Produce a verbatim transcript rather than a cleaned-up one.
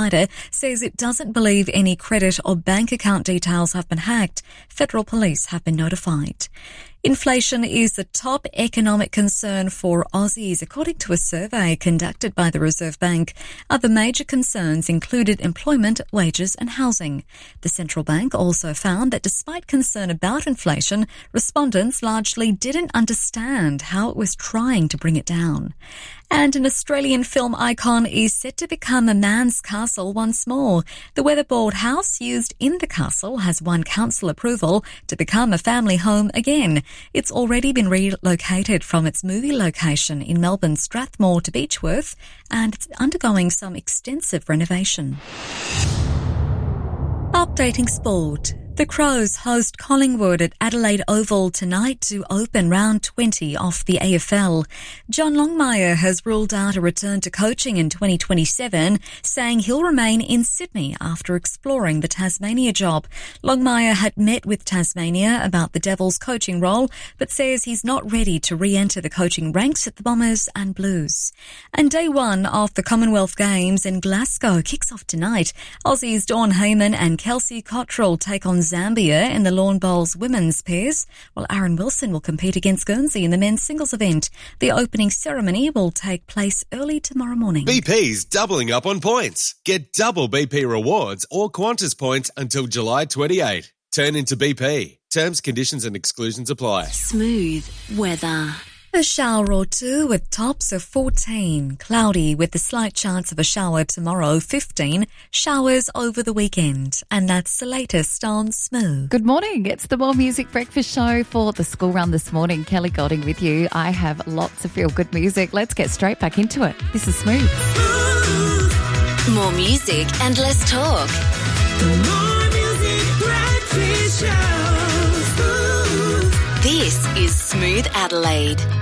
provider says it doesn't believe any credit or bank account details have been hacked. Federal police have been notified. Inflation is the top economic concern for Aussies, according to a survey conducted by the Reserve Bank. Other major concerns included employment, wages and housing. The central bank also found that despite concern about inflation, respondents largely didn't understand how it was trying to bring it down. And an Australian film icon is set to become a man's castle once more. The Weatherboard house used in the castle has won council approval to become a family home again. It's already been relocated from its movie location in Melbourne's Strathmore to Beechworth, and it's undergoing some extensive renovation. Updating sport. The Crows host Collingwood at Adelaide Oval tonight to open round twenty of the A F L. John Longmire has ruled out a return to coaching in twenty twenty-seven, saying he'll remain in Sydney after exploring the Tasmania job. Longmire had met with Tasmania about the Devils coaching role, but says he's not ready to re-enter the coaching ranks at the Bombers and Blues. And day one of the Commonwealth Games in Glasgow kicks off tonight. Aussies Dawn Heyman and Kelsey Cottrell take on Zambia in the lawn bowls women's pairs, while Aaron Wilson will compete against Guernsey in the men's singles event. The opening ceremony will take place early tomorrow morning. B P's doubling up on points. Get double B P rewards or Qantas points until July twenty-eighth. Turn into B P. Terms, conditions and exclusions apply. Smooth weather. A shower or two with tops of fourteen. Cloudy with a slight chance of a shower tomorrow, fifteen. Showers over the weekend. And that's the latest on Smooth. Good morning. It's the More Music Breakfast Show for the school run this morning. Kelly Golding with you. I have lots of feel-good music. Let's get straight back into it. This is Smooth. More music and less talk. More Music Breakfast Show. Smooth. This is Smooth Adelaide.